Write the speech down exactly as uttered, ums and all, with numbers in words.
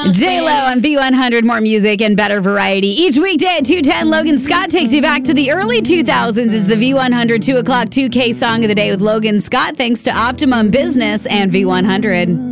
J-Lo on V one hundred, more music and better variety. Each weekday at two ten, Logan Scott takes you back to the early two thousands. It's the V one hundred two o'clock two K song of the day with Logan Scott, thanks to Optimum Business and V one hundred.